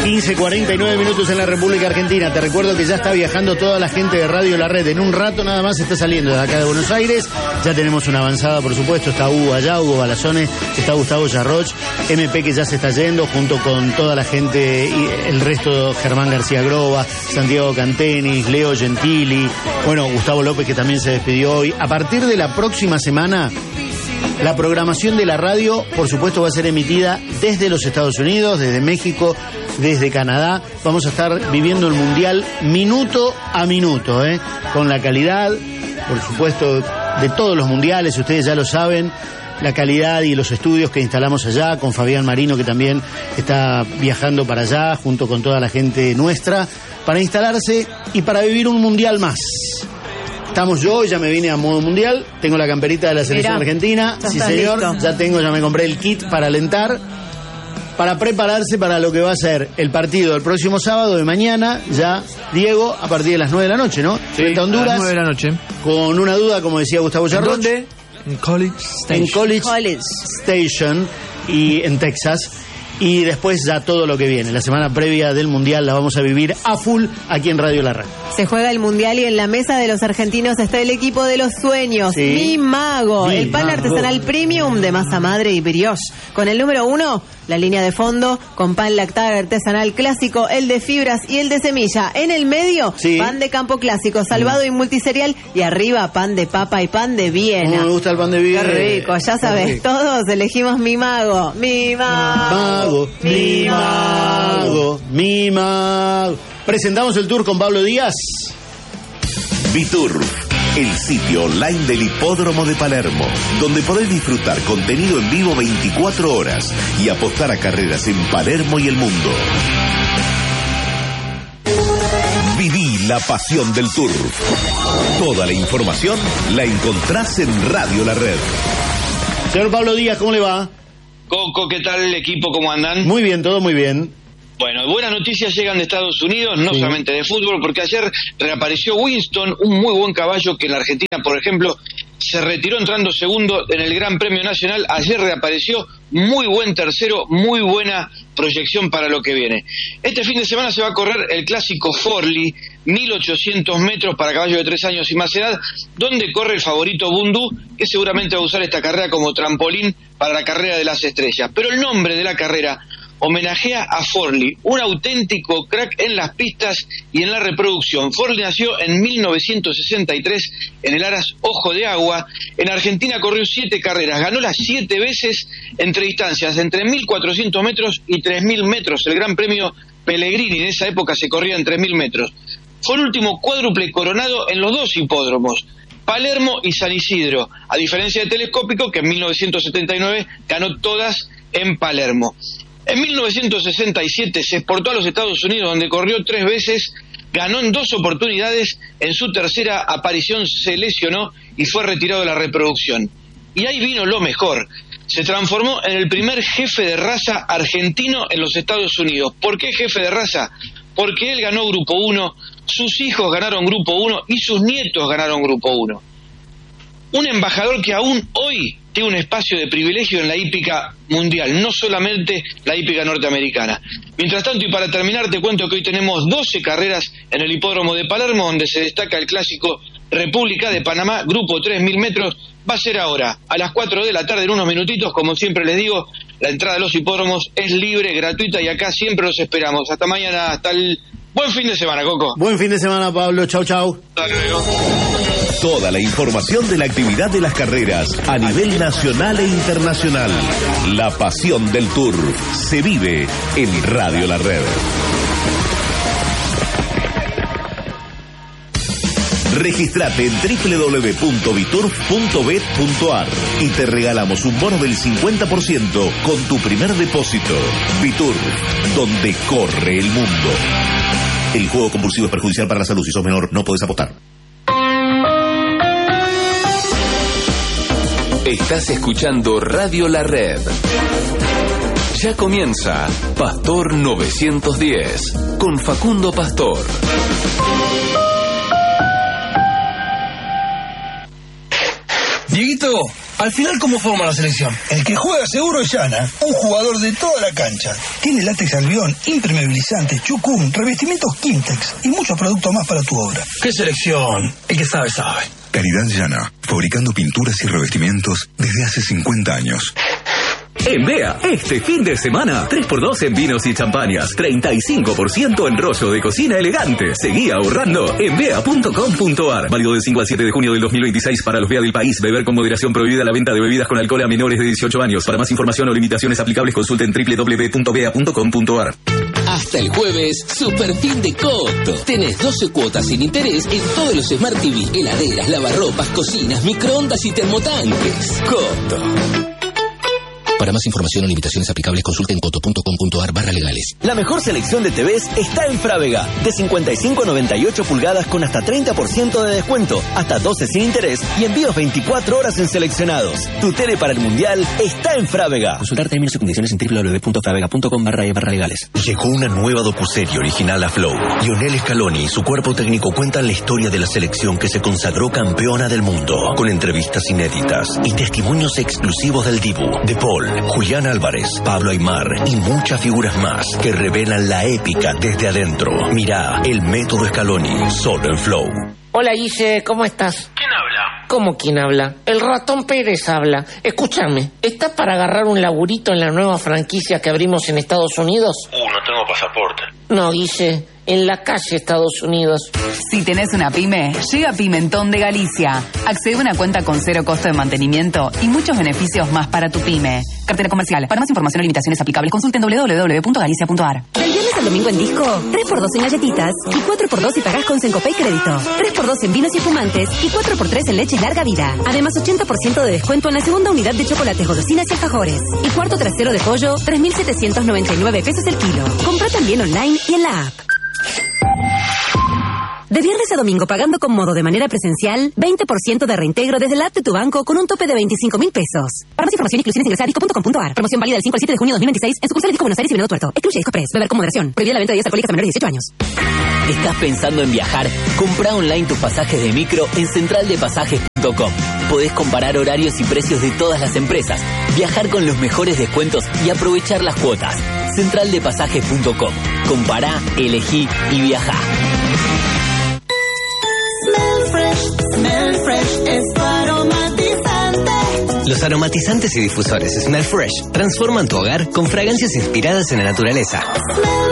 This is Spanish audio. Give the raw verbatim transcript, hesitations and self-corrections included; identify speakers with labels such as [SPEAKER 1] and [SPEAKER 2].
[SPEAKER 1] quince cuarenta y nueve minutos en la República Argentina. Te recuerdo que ya está viajando toda la gente de Radio La Red. En un rato nada más está saliendo de acá de Buenos Aires. Ya tenemos una avanzada, por supuesto. Está Hugo allá, Hugo Balazone, está Gustavo Yarroch, M P que ya se está yendo, junto con toda la gente, y el resto, Germán García Groba, Santiago Cantenis, Leo Gentili, bueno, Gustavo López, que también se despidió hoy. A partir de la próxima semana, la programación de la radio, por supuesto, va a ser emitida desde los Estados Unidos, desde México, desde Canadá. Vamos a estar viviendo el Mundial minuto a minuto, ¿eh? Con la calidad, por supuesto, de todos los mundiales, ustedes ya lo saben, la calidad y los estudios que instalamos allá, con Fabián Marino, que también está viajando para allá, junto con toda la gente nuestra, para instalarse y para vivir un Mundial más. Estamos yo, ya me vine a modo mundial, tengo la camperita de la selección Mirá, argentina, sí señor, listo. Ya tengo, ya me compré el kit para alentar, para prepararse para lo que va a ser el partido el próximo sábado de mañana, ya, Diego, a partir de las nueve de la noche, ¿no?
[SPEAKER 2] Sí,
[SPEAKER 1] frente a Honduras,
[SPEAKER 2] a las nueve de la noche.
[SPEAKER 1] Con una duda, como decía Gustavo Yarroch.
[SPEAKER 2] ¿Dónde? En College Station.
[SPEAKER 1] En College,
[SPEAKER 3] College
[SPEAKER 1] Station y en Texas. Y después ya todo lo que viene. La semana previa del Mundial la vamos a vivir a full aquí en Radio La Red.
[SPEAKER 3] Se juega el Mundial y en la mesa de los argentinos está el equipo de los sueños.
[SPEAKER 1] Sí.
[SPEAKER 3] Mi Mago.
[SPEAKER 1] Mi
[SPEAKER 3] el pan
[SPEAKER 1] Mago.
[SPEAKER 3] artesanal premium de masa madre y brioche. Con el número uno, la línea de fondo, con pan lactal artesanal clásico, el de fibras y el de semilla. En el medio,
[SPEAKER 1] sí.
[SPEAKER 3] pan de campo clásico, salvado mm. y multiserial. Y arriba, pan de papa y pan de Viena.
[SPEAKER 1] Oh, me gusta el pan de Viena.
[SPEAKER 3] Qué rico, ya sabes, todos elegimos Mi Mago. Mi Mago.
[SPEAKER 1] Mago. Mi Mago. Mi Mago. Presentamos el tour con Pablo Díaz.
[SPEAKER 4] Vitur, el sitio online del Hipódromo de Palermo, donde podés disfrutar contenido en vivo veinticuatro horas y apostar a carreras en Palermo y el mundo. Viví la pasión del Tour. Toda la información la encontrás en Radio La Red.
[SPEAKER 1] Señor Pablo Díaz, ¿cómo le va?
[SPEAKER 5] Coco, ¿qué tal el equipo? ¿Cómo andan?
[SPEAKER 1] Muy bien, todo muy bien.
[SPEAKER 5] Bueno, buenas noticias llegan de Estados Unidos, no
[SPEAKER 1] sí.
[SPEAKER 5] solamente de fútbol, porque ayer reapareció Winston, un muy buen caballo que en la Argentina, por ejemplo, se retiró entrando segundo en el Gran Premio Nacional. Ayer reapareció, muy buen tercero, muy buena proyección para lo que viene. Este fin de semana se va a correr el clásico Forli, mil ochocientos metros para caballos de tres años y más edad, donde corre el favorito Bundú, que seguramente va a usar esta carrera como trampolín para la carrera de las estrellas. Pero el nombre de la carrera homenajea a Forli, un auténtico crack en las pistas y en la reproducción. Forli nació en mil novecientos sesenta y tres en el Aras Ojo de Agua. En Argentina corrió siete carreras, ganó las siete veces entre distancias entre mil cuatrocientos metros y tres mil metros. El Gran Premio Pellegrini en esa época se corría en tres mil metros. Fue el último cuádruple coronado en los dos hipódromos, Palermo y San Isidro, a diferencia de Telescópico, que en mil novecientos setenta y nueve ganó todas en Palermo. En mil novecientos sesenta y siete se exportó a los Estados Unidos, donde corrió tres veces, ganó en dos oportunidades, en su tercera aparición se lesionó y fue retirado de la reproducción. Y ahí vino lo mejor, se transformó en el primer jefe de raza argentino en los Estados Unidos. ¿Por qué jefe de raza? Porque él ganó Grupo uno, sus hijos ganaron Grupo uno y sus nietos ganaron Grupo uno. Un embajador que aún hoy tiene un espacio de privilegio en la hípica mundial, no solamente la hípica norteamericana. Mientras tanto, y para terminar, te cuento que hoy tenemos doce carreras en el hipódromo de Palermo, donde se destaca el clásico República de Panamá, grupo tres mil metros. Va a ser ahora, a las cuatro de la tarde, en unos minutitos. Como siempre les digo, la entrada a los hipódromos es libre, gratuita, y acá siempre los esperamos. Hasta mañana, hasta el buen fin de semana, Coco.
[SPEAKER 1] Buen fin de semana, Pablo. Chau, chau.
[SPEAKER 5] Hasta luego.
[SPEAKER 4] Toda la información de la actividad de las carreras a nivel nacional e internacional. La pasión del Tour se vive en Radio La Red. Registrate en doble u doble u doble u punto viturf punto bet punto ar y te regalamos un bono del cincuenta por ciento con tu primer depósito. Viturf, donde corre el mundo. El juego compulsivo es perjudicial para la salud. Si sos menor, no podés apostar.
[SPEAKER 6] Estás escuchando Radio La Red. Ya comienza Pastor novecientos diez con Facundo Pastor.
[SPEAKER 7] Dieguito, Al final, ¿cómo forma la selección?
[SPEAKER 8] El que juega seguro es Yana, un jugador de toda la cancha. Tiene látex albión, impermeabilizante, chucum, revestimientos Quimtex y muchos productos más para tu obra.
[SPEAKER 7] ¿Qué selección? El que sabe, sabe.
[SPEAKER 9] Calidad Yana, fabricando pinturas y revestimientos desde hace cincuenta años.
[SPEAKER 10] En Bea, este fin de semana, tres por dos en vinos y champañas, treinta y cinco por ciento en rollo de cocina elegante. Seguí ahorrando en bea punto com punto ar. Válido del cinco al siete de junio del dos mil veintiséis para los Bea del país. Beber con moderación, prohibida la venta de bebidas con alcohol a menores de dieciocho años. Para más información o limitaciones aplicables, consulten doble u doble u doble u punto bea punto com punto ar.
[SPEAKER 11] Hasta el jueves, super fin de Coto. Tenés doce cuotas sin interés en todos los Smart T V, heladeras, lavarropas, cocinas, microondas y termotanques. Coto. Para más información o limitaciones aplicables, consulten coto punto com punto ar barra legales.
[SPEAKER 12] La mejor selección de T Vs está en Frávega. De cincuenta y cinco a noventa y ocho pulgadas con hasta treinta por ciento de descuento, hasta doce sin interés y envíos veinticuatro horas en seleccionados. Tu tele para el Mundial está en Frávega.
[SPEAKER 11] Consultar términos y condiciones en doble u doble u doble u punto fravega punto com barra e barra legales.
[SPEAKER 4] Llegó una nueva docuserie original a Flow. Lionel Scaloni y su cuerpo técnico cuentan la historia de la selección que se consagró campeona del mundo, con entrevistas inéditas y testimonios exclusivos del Dibu, de Paul, Julián Álvarez, Pablo Aimar y muchas figuras más que revelan la épica desde adentro. Mirá El Método Scaloni, solo en Flow.
[SPEAKER 13] Hola Guille, ¿cómo estás?
[SPEAKER 14] ¿Quién habla?
[SPEAKER 13] ¿Cómo quién habla? El ratón Pérez habla. Escúchame, ¿estás para agarrar un laburito en la nueva franquicia que abrimos en Estados Unidos?
[SPEAKER 14] Uh, no tengo pasaporte.
[SPEAKER 13] No, Guille, en la calle Estados Unidos.
[SPEAKER 15] Si tenés una pyme, llega Pimentón de Galicia. Accede a una cuenta con cero costo de mantenimiento y muchos beneficios más para tu pyme. Cartera comercial. Para más información o limitaciones aplicables, consulten doble u doble u doble u punto galicia punto ar.
[SPEAKER 16] Del viernes al domingo en disco, tres por dos en galletitas y cuatro por dos si pagás con Sencopay Crédito. tres por dos en vinos y espumantes y cuatro por tres en leche larga vida. Además, ochenta por ciento de descuento en la segunda unidad de chocolates, golosinas y alfajores. Y cuarto trasero de pollo, tres mil setecientos noventa y nueve pesos el kilo. Compra también online y en la app. De viernes a domingo pagando con modo de manera presencial, veinte por ciento de reintegro desde la app de tu banco con un tope de veinticinco mil pesos. Para más información y exclusiones ingresa a disco punto com punto ar. Promoción válida del cinco al siete de junio de dos mil veintiséis en sucursales Disco Buenos Aires y Venado Tuerto. Excluye Disco Express. Beber con moderación. Prohibida la venta de bebidas alcohólicas a menores de dieciocho años.
[SPEAKER 12] ¿Estás pensando en viajar? Compra online tus pasajes de micro en central de pasajes punto com. Podés comparar horarios y precios de todas las empresas, viajar con los mejores descuentos y aprovechar las cuotas. central de pasajes punto com. Compará, elegí y viajá.
[SPEAKER 17] Smell Fresh, Smell Fresh es tu aromatizante.
[SPEAKER 18] Los aromatizantes y difusores Smell Fresh transforman tu hogar con fragancias inspiradas en la naturaleza.
[SPEAKER 17] Smell